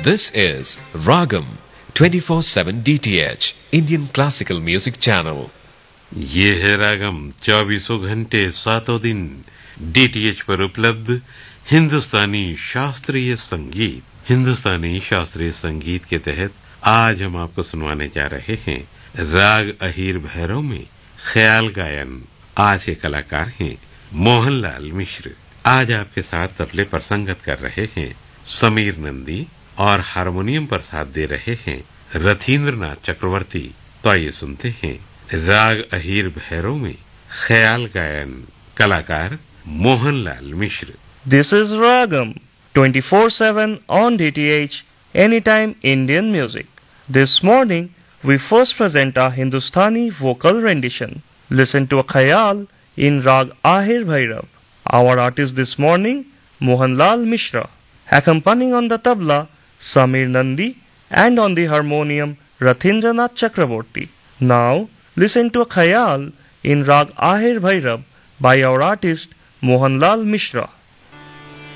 This is Ragam 24/7 DTH Indian Classical Music Channel. ये है रागम 24 घंटे 7 दिन DTH पर उपलब्ध हिंदुस्तानी शास्त्रीय संगीत। हिंदुस्तानी शास्त्रीय संगीत के तहत आज हम आपको सुनवाने जा रहे हैं राग अहीर भैरव में ख्याल गायन। आज के कलाकार हैं मोहनलाल मिश्र। आज आपके साथ तबले पर संगत कर रहे हैं समीर नंदी और हारमोनियम पर साथ दे रहे हैं रथींद्रनाथ चक्रवर्ती। तो आइए सुनते हैं राग अहीर भैरव में ख्याल गायन, कलाकार मोहनलाल मिश्र। This is Ragam 24/7 on DTH, anytime Indian music. This morning we first present our Hindustani vocal rendition. Listen to a khayal in Rag Ahir Bhairav. Our artist this morning, Mohanlal Mishra. Accompanying on the tabla, Samir Nandi, and on the harmonium, Rathindranath Chakraborty. Now, listen to a khayal in Rag Ahir Bhairav by our artist, Mohanlal Mishra.